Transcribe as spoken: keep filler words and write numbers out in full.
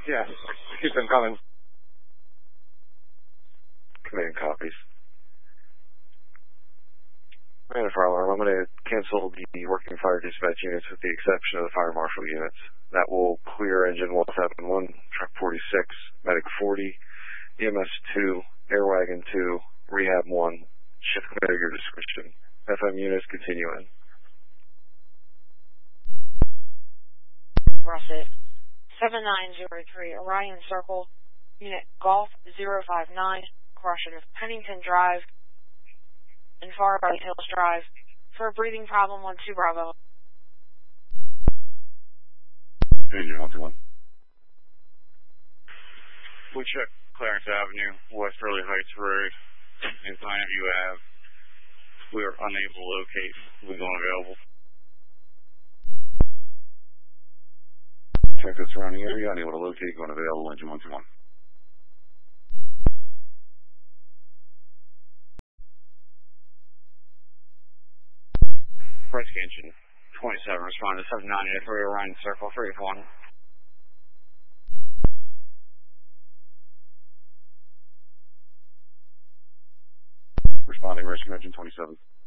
Yes, keep them coming. Command copies. Man, fire alarm, I'm going to cancel the working fire dispatch units with the exception of the fire marshal units. That will clear engine one seven one, truck forty-six, medic forty, E M S two, air wagon two, rehab one, shift commander your discretion. F M units continuing. Russet, seven nine zero three, Orion Circle, unit Golf zero five nine, crossing of Pennington Drive and Far Right Hills Drive for a breathing problem on two Bravo. Engine one two one. We check Clarence Avenue, West Early Heights Road, and Pine View Ave. We are unable to locate. We go unavailable. Check the surrounding area, unable to locate, going available, engine one two one. Rescue engine twenty-seven, respond to seven nine eight three, Orion Circle, three one. Responding, rescue engine twenty-seven.